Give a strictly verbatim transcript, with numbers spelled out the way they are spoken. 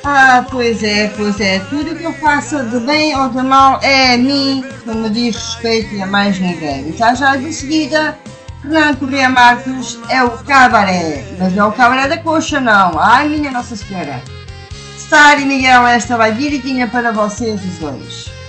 Ah, pois é, pois é. Tudo que eu faça de bem ou de mal é a mim, não me diz respeito e a mais ninguém. E já já de seguida, Fernando Correia Marques é o cabaré. Mas não é o cabaré da coxa, não. Ai, minha Nossa Senhora. Star e Miguel, esta vai direitinha para vocês os dois.